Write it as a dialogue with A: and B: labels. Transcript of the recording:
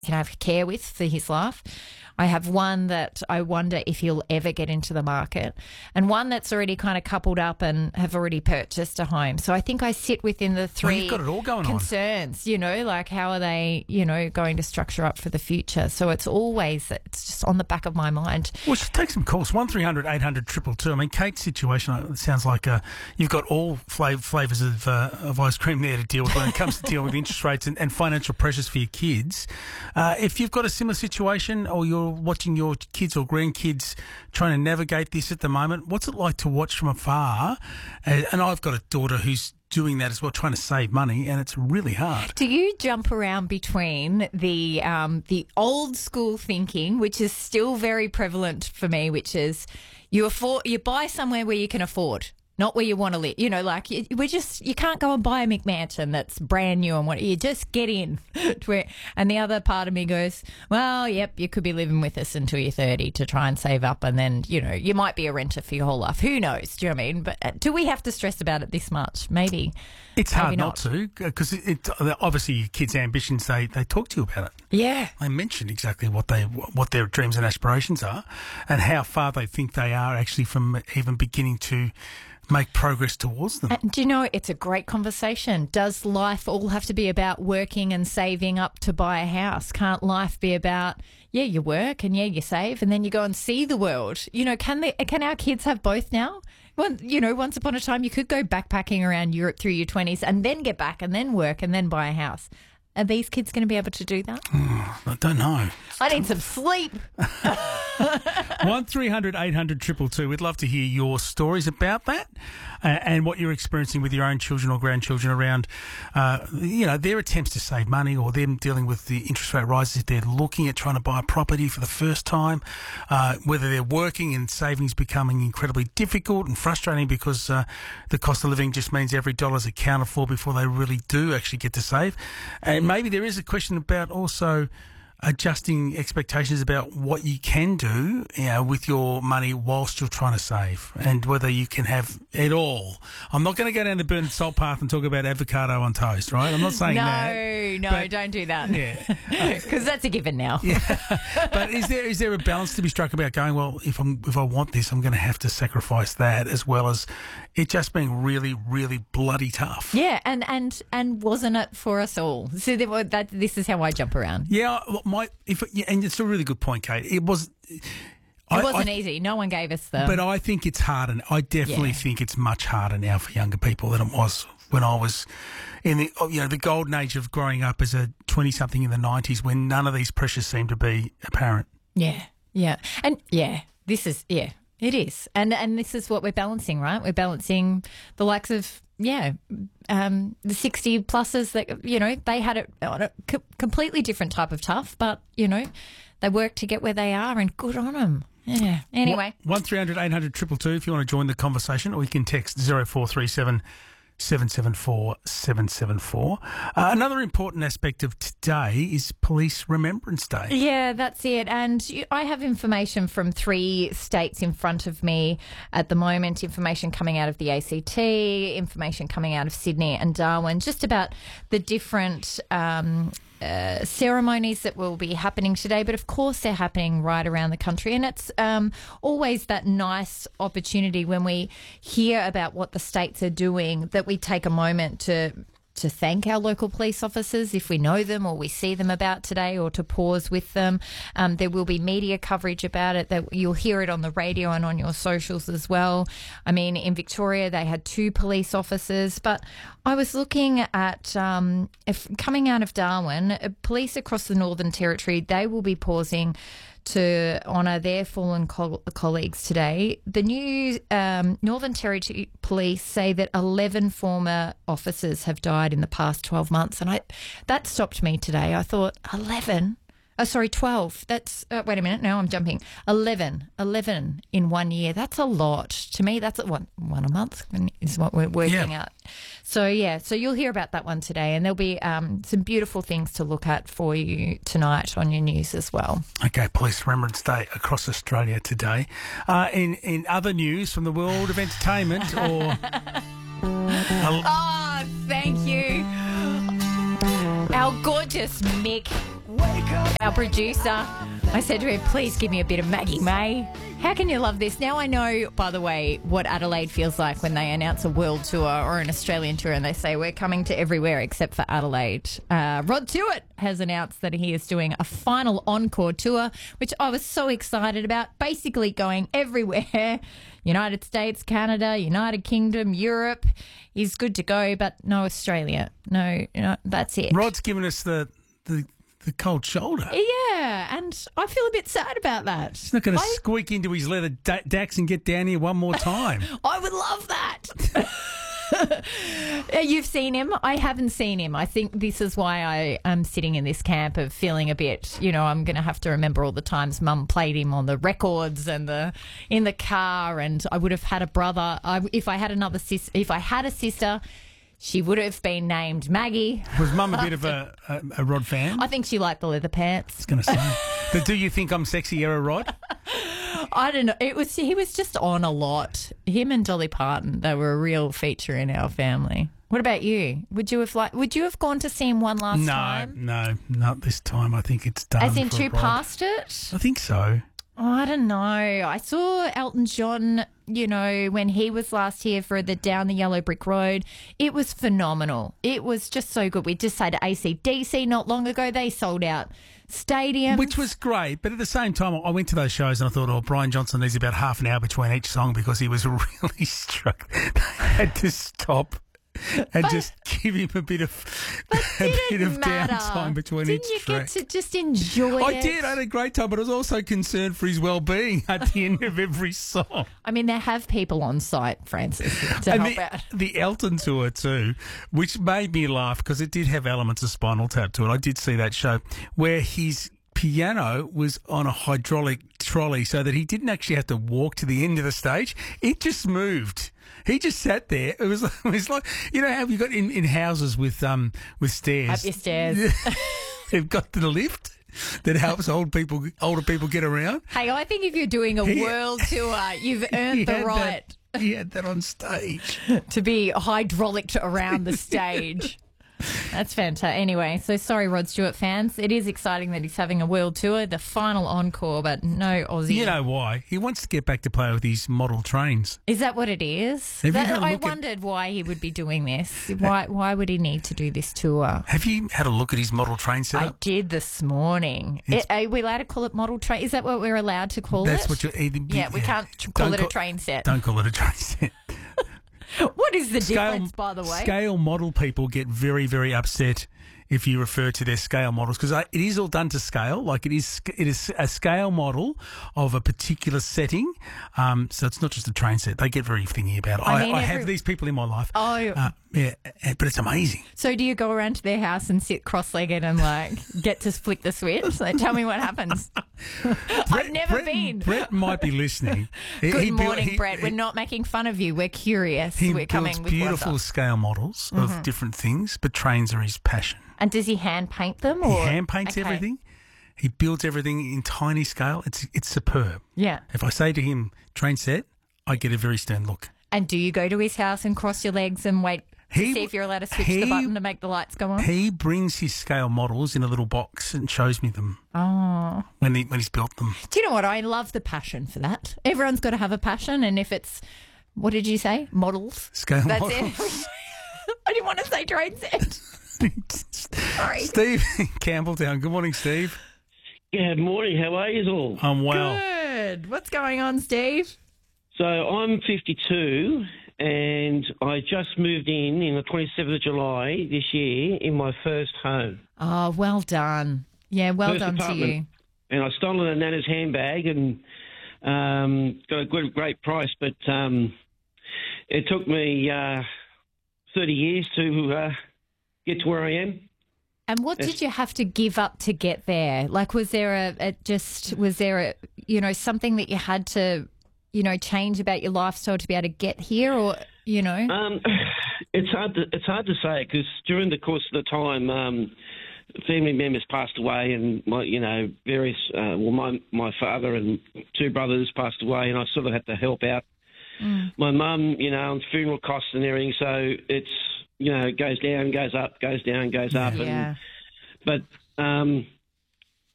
A: can have care with for his life. I have one that I wonder if he'll ever get into the market, and one that's already kind of coupled up and have already purchased a home. So I think I sit within the three
B: you've got it all going
A: concerns, like how are they, going to structure up for the future. So it's just on the back of my mind.
B: Well, should take some calls. 1300 800 222. I mean, Kate's situation, it sounds like you've got all flavours of ice cream there to deal with when it comes to dealing with interest rates and financial pressures for your kids. If you've got a similar situation, or you're watching your kids or grandkids trying to navigate this at the moment, what's it like to watch from afar? And I've got a daughter who's doing that as well, trying to save money, and it's really hard.
A: Do you jump around between the old school thinking, which is still very prevalent for me, which is you buy somewhere where you can afford, not where you want to live. You can't go and buy a McMansion that's brand new and you just get in. And the other part of me goes, well, yep, you could be living with us until you're 30 to try and save up, and then, you might be a renter for your whole life. Who knows? Do you know what I mean? But do we have to stress about it this much? Maybe.
B: It's hard not to, because obviously your kids' ambitions, they talk to you about it.
A: Yeah.
B: They mention exactly what their dreams and aspirations are, and how far they think they are actually from even beginning to make progress towards them.
A: And do you know, it's a great conversation. Does life all have to be about working and saving up to buy a house? Can't life be about, you work and you save and then you go and see the world? Can our kids have both now? Well, once upon a time you could go backpacking around Europe through your 20s and then get back and then work and then buy a house. Are these kids going to be able to do that?
B: I don't know.
A: I need some sleep.
B: 1300 800 222. We'd love to hear your stories about that and what you're experiencing with your own children or grandchildren around, their attempts to save money, or them dealing with the interest rate rises if they're looking at trying to buy a property for the first time, whether they're working and savings becoming incredibly difficult and frustrating because the cost of living just means every dollar's accounted for before they really do actually get to save. And maybe there is a question about also adjusting expectations about what you can do with your money whilst you're trying to save, and whether you can have it all. I'm not going to go down the burnt salt path and talk about avocado on toast, right? I'm not saying that.
A: No, don't do that.
B: Yeah.
A: Because that's a given now.
B: Yeah. But is there a balance to be struck about going, well, if I want this, I'm going to have to sacrifice that, as well as it just being really, really bloody tough.
A: Yeah, and wasn't it for us all? So this is how I jump around.
B: Yeah, and it's a really good point, Kate. It wasn't
A: easy. No one gave us the...
B: But I think it's harder. I definitely think it's much harder now for younger people than it was when I was in the golden age of growing up as a 20-something in the 90s, when none of these pressures seemed to be apparent.
A: Yeah. And this is... Yeah. It is. And this is what we're balancing, right? We're balancing the likes of, the 60-plussers that, they had it on a completely different type of tough, but, they worked to get where they are, and good on them. Yeah. Anyway.
B: 1300 800 222 if you want to join the conversation, or you can text 0437 774 774. Another important aspect of today is Police Remembrance Day.
A: Yeah, that's it. And I have information from 3 states in front of me at the moment, information coming out of the ACT, information coming out of Sydney and Darwin, just about the different ceremonies that will be happening today. But of course they're happening right around the country, and it's always that nice opportunity when we hear about what the states are doing, that we take a moment to thank our local police officers if we know them or we see them about today, or to pause with them. There will be media coverage about it, that you'll hear it on the radio and on your socials as well. I mean, in Victoria, they had 2 police officers, but I was looking at coming out of Darwin, police across the Northern Territory, they will be pausing to honour their fallen colleagues today. The new Northern Territory Police say that 11 former officers have died in the past 12 months. And that stopped me today. I thought, 11? Oh, sorry, 12. That's, wait a minute, now I'm jumping. 11 in 1 year. That's a lot. To me, that's one a month is what we're working out. So you'll hear about that one today, and there'll be some beautiful things to look at for you tonight on your news as well.
B: Okay, Police Remembrance Day across Australia today. In other news from the world of entertainment, or...
A: Oh, thank you. Our gorgeous Mick. Our producer, I said to him, please give me a bit of Maggie May. How can you love this? Now I know, by the way, what Adelaide feels like when they announce a world tour or an Australian tour and they say we're coming to everywhere except for Adelaide. Rod Stewart has announced that he is doing a final encore tour, which I was so excited about, basically going everywhere. United States, Canada, United Kingdom, Europe. He's good to go, but no Australia. No, that's it.
B: Rod's given us the cold shoulder.
A: Yeah, and I feel a bit sad about that.
B: He's not going to squeak into his leather Dax and get down here one more time.
A: I would love that. You've seen him. I haven't seen him. I think this is why I am sitting in this camp of feeling a bit, I'm going to have to remember all the times Mum played him on the records and in the car, and I would have had a brother. If I had a sister, she would have been named Maggie.
B: Was Mum a bit of a Rod fan?
A: I think she liked the leather pants.
B: I was going to say. But do you think I'm sexy era Rod?
A: I don't know. He was just on a lot. Him and Dolly Parton, they were a real feature in our family. What about you? Would you have gone to see him one last time?
B: No, not this time. I think it's done.
A: As in
B: for
A: two
B: Rod.
A: past it?
B: I think so.
A: Oh, I don't know. I saw Elton John, when he was last here for the Down the Yellow Brick Road. It was phenomenal. It was just so good. We just had AC/DC not long ago. They sold out stadiums.
B: Which was great, but at the same time, I went to those shows and I thought, Brian Johnson needs about half an hour between each song because he was really struck. They had to stop and just give him a bit of downtime between each track.
A: Didn't you get to just enjoy it?
B: I did. I had a great time, but I was also concerned for his well-being at the end of every song.
A: I mean, they have people on site, Francis, to help out.
B: The Elton tour too, which made me laugh because it did have elements of Spinal Tap to it. I did see that show where his piano was on a hydraulic trolley so that he didn't actually have to walk to the end of the stage. It just moved. He just sat there. It was like how you got in houses with stairs.
A: Up your stairs.
B: They've got the lift that helps older people get around.
A: Hey, I think if you're doing a world tour, you've earned the right.
B: He had that on stage
A: to be hydraulicked around the stage. That's fantastic. Anyway, so sorry, Rod Stewart fans. It is exciting that he's having a world tour, the final encore, but no Aussie.
B: You know why? He wants to get back to play with his model trains.
A: Is that what it is? I wondered why he would be doing this. Why would he need to do this tour?
B: Have you had a look at his model train setup?
A: I did this morning. Are we allowed to call it model train? Is that what we're allowed to call it?
B: That's what you're either.
A: Yeah, we can't call it a train set.
B: Don't call it a train set.
A: What is the difference, by the way?
B: Scale model people get very, very upset if you refer to their scale models because it is all done to scale. Like it is a scale model of a particular setting. So it's not just a train set. They get very thingy about it. I have these people in my life.
A: Oh,
B: yeah, but it's amazing.
A: So do you go around to their house and sit cross-legged and get to flick the switch? Tell me what happens. I've never been.
B: Brett might be listening.
A: Good morning, Brett. We're not making fun of you. We're curious. We're coming with
B: beautiful scale models of different things, but trains are his passion.
A: And does he hand paint them?
B: He hand paints everything. He builds everything in tiny scale. It's superb.
A: Yeah.
B: If I say to him, train set, I get a very stern look.
A: And do you go to his house and cross your legs and wait to see if you're allowed to switch the button to make the lights go on?
B: He brings his scale models in a little box and shows me them.
A: Oh.
B: When he's built them.
A: Do you know what? I love the passion for that. Everyone's got to have a passion. And if it's, what did you say? Models?
B: Scale models.
A: That's it. I didn't want to say train set. Sorry.
B: Steve in Campbelltown. Good morning, Steve.
C: Good morning. How are you all?
B: I'm well.
A: Good. What's going on, Steve?
C: So I'm 52 and I just moved in the 27th of July this year in my first home.
A: Oh, well done. Yeah, well done to you.
C: And I stole a Nana's handbag and got a great price, but it took me 30 years to get to where I am.
A: And what did you have to give up to get there? Was there something that you had to, change about your lifestyle to be able to get here, or
C: It's hard to say because during the course of the time, family members passed away, and my father and two brothers passed away, and I sort of had to help out my mum, on funeral costs and everything. So it's it goes down, goes up, goes down, goes up,
A: yeah.
C: But